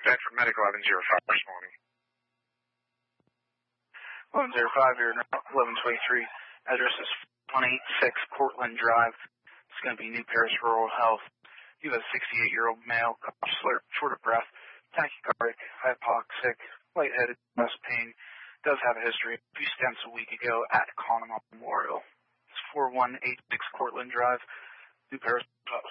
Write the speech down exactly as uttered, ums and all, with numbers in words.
Stanford Medical, eleven oh five this morning. eleven oh five here, eleven twenty-three. Address is one eighty-six Cortland Drive. It's going to be New Paris Rural Health. You have a sixty-eight-year-old male, cough, slurp, short of breath, tachycardic, hypoxic, lightheaded, chest pain. Does have a history of a few stents a week ago at Conemaugh Memorial. It's four one eight six Cortland Drive, New Paris